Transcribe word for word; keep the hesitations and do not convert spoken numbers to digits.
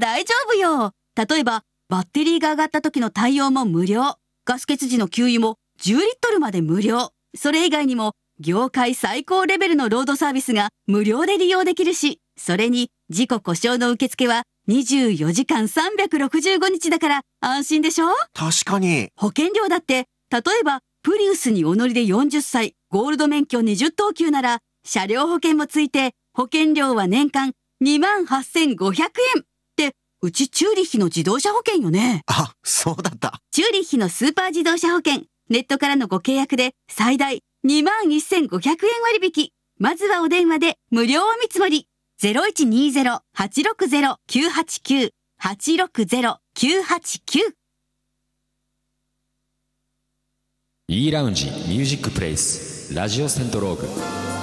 大丈夫よ。例えば、バッテリーが上がった時の対応も無料。ガス欠時の給油もじゅうリットルまで無料。それ以外にも、業界最高レベルのロードサービスが無料で利用できるし、それに事故故障の受付はにじゅうよじかんさんびゃくろくじゅうごにちだから安心でしょ？ 確かに。 保険料だって、例えばプリウスにお乗りでよんじゅっさい、ゴールド免許にじゅっとうきゅうなら、車両保険もついて保険料は年間にまんはっせんごひゃくえん。って、うちチューリッヒの自動車保険よね。 あ、そうだった。 チューリッヒのスーパー自動車保険、ネットからのご契約で最大にまんせんごひゃくえん割引。まずはお電話で無料お見積もり。ゼロいちにゼロ はちろくゼロ きゅうはちきゅう はちろくゼロ きゅうはちきゅう。 E ラウンジミュージックプレイスラジオセントローグ。